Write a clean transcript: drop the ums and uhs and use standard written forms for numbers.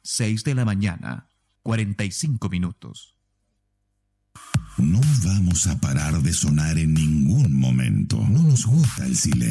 6 de la mañana, 45 minutos. No vamos a parar de sonar en ningún momento. No nos gusta el silencio.